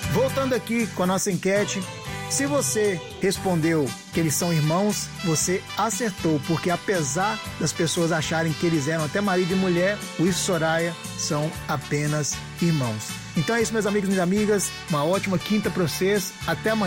Voltando aqui com a nossa enquete, se você respondeu que eles são irmãos, você acertou, porque apesar das pessoas acharem que eles eram até marido e mulher, o Wilson e Soraya são apenas irmãos. Então é isso, meus amigos e minhas amigas, uma ótima quinta para vocês, até amanhã.